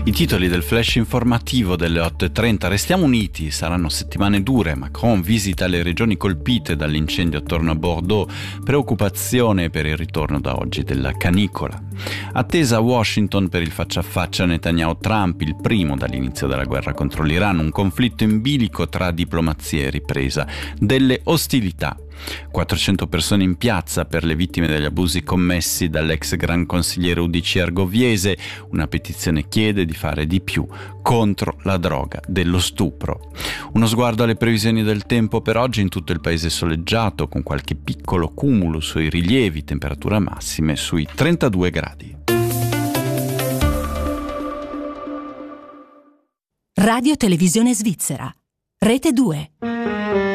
I titoli del flash informativo delle 8:30. Restiamo uniti, saranno settimane dure. Macron visita le regioni colpite dall'incendio attorno a Bordeaux, preoccupazione per il ritorno da oggi della canicola. Attesa a Washington per il faccia a faccia Netanyahu-Trump, il primo dall'inizio della guerra contro l'Iran, un conflitto in bilico tra diplomazia e ripresa delle ostilità. 400 persone in piazza per le vittime degli abusi commessi dall'ex gran consigliere UDC argoviese. Una petizione chiede di fare di più contro la droga dello stupro. Uno sguardo alle previsioni del tempo per oggi: in tutto il paese soleggiato, con qualche piccolo cumulo sui rilievi, temperature massime sui 32 gradi. Radio Televisione Svizzera, Rete 2.